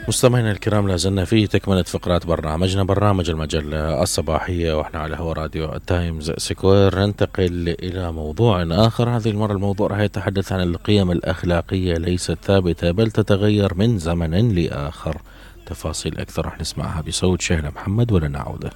مستمعينا الكرام، لازلنا في تكملة فقرات برنامجنا، برنامج المجلة الصباحية، وإحنا على هوا راديو تايمز سكوير. ننتقل إلى موضوع آخر. هذه المرة الموضوع راح يتحدث عن القيم الأخلاقية ليست ثابتة بل تتغير من زمن لآخر. تفاصيل أكثر راح نسمعها بصوت شهلة محمد ولنا عودة.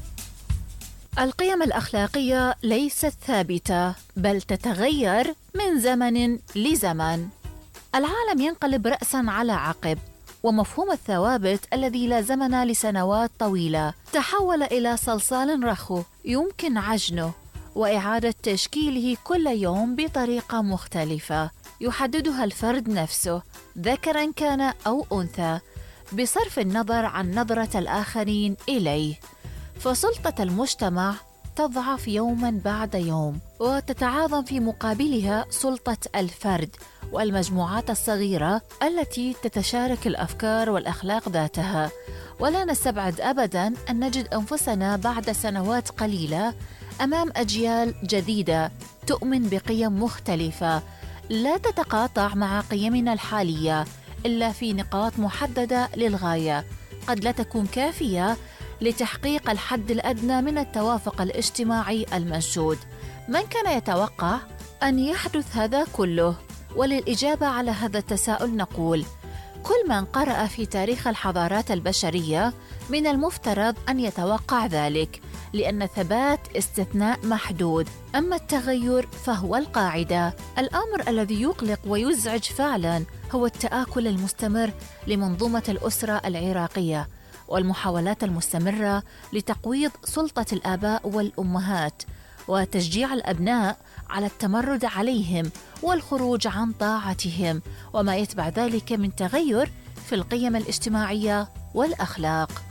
القيم الأخلاقية ليست ثابتة بل تتغير من زمن لزمن. العالم ينقلب رأساً على عقب، ومفهوم الثوابت الذي لازمنا لسنوات طويلة تحول إلى صلصال رخو يمكن عجنه وإعادة تشكيله كل يوم بطريقة مختلفة يحددها الفرد نفسه، ذكراً كان أو أنثى، بصرف النظر عن نظرة الآخرين إليه. فسلطة المجتمع تضعف يوماً بعد يوم، وتتعاظم في مقابلها سلطة الفرد والمجموعات الصغيرة التي تتشارك الأفكار والأخلاق ذاتها. ولا نستبعد أبداً أن نجد أنفسنا بعد سنوات قليلة أمام أجيال جديدة تؤمن بقيم مختلفة لا تتقاطع مع قيمنا الحالية إلا في نقاط محددة للغاية، قد لا تكون كافية لتحقيق الحد الأدنى من التوافق الاجتماعي المنشود. من كان يتوقع أن يحدث هذا كله؟ وللإجابة على هذا التساؤل نقول: كل من قرأ في تاريخ الحضارات البشرية من المفترض أن يتوقع ذلك، لأن الثبات استثناء محدود، أما التغير فهو القاعدة. الأمر الذي يقلق ويزعج فعلاً هو التآكل المستمر لمنظومة الأسرة العراقية والمحاولات المستمرة لتقويض سلطة الآباء والأمهات وتشجيع الأبناء على التمرد عليهم والخروج عن طاعتهم، وما يتبع ذلك من تغير في القيم الاجتماعية والأخلاق.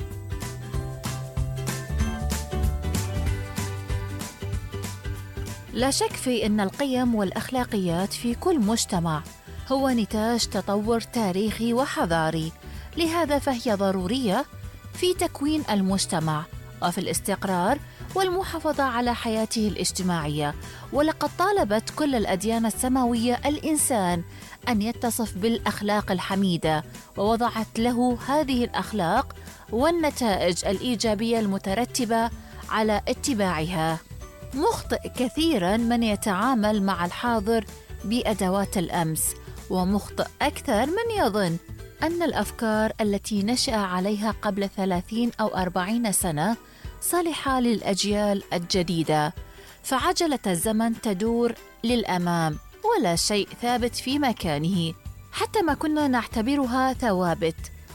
لا شك في أن القيم والأخلاقيات في كل مجتمع هو نتاج تطور تاريخي وحضاري، لهذا فهي ضرورية في تكوين المجتمع وفي الاستقرار والمحافظة على حياته الاجتماعية. ولقد طالبت كل الأديان السماوية الإنسان أن يتصف بالأخلاق الحميدة، ووضعت له هذه الأخلاق والنتائج الإيجابية المترتبة على اتباعها. مخطئ كثيراً من يتعامل مع الحاضر بأدوات الأمس، ومخطئ أكثر من يظن أن الأفكار التي نشأ عليها قبل 30 أو 40 سنة صالحة للأجيال الجديدة. فعجلة الزمن تدور للأمام ولا شيء ثابت في مكانه. حتى ما كنا نعتبرها ثوابت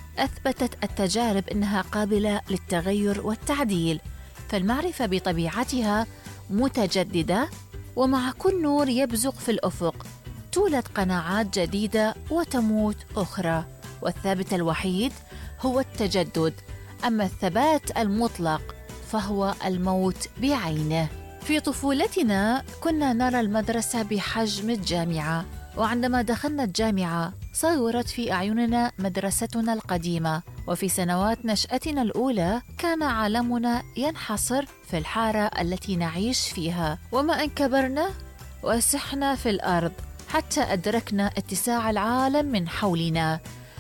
أثبتت التجارب أنها قابلة للتغير والتعديل، فالمعرفة بطبيعتها متجددة، ومع كل نور يبزغ في الأفق تولد قناعات جديدة وتموت أخرى، والثابت الوحيد هو التجدد. أما الثبات المطلق فهو الموت بعينه. في طفولتنا كنا نرى المدرسة بحجم الجامعة، وعندما دخلنا الجامعة صغرت في أعيننا مدرستنا القديمة، وفي سنوات نشأتنا الأولى كان عالمنا ينحصر في الحارة التي نعيش فيها. وما أن كبرنا وسحنا في الأرض حتى أدركنا اتساع العالم من حولنا.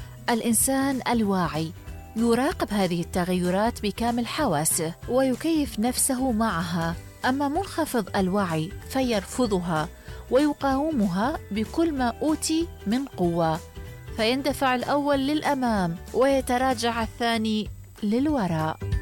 الإنسان الواعي يراقب هذه التغيرات بكامل حواسه ويكيف نفسه معها، أما منخفض الوعي فيرفضها ويقاومها بكل ما أوتي من قوة، فيندفع الأول للأمام ويتراجع الثاني للوراء.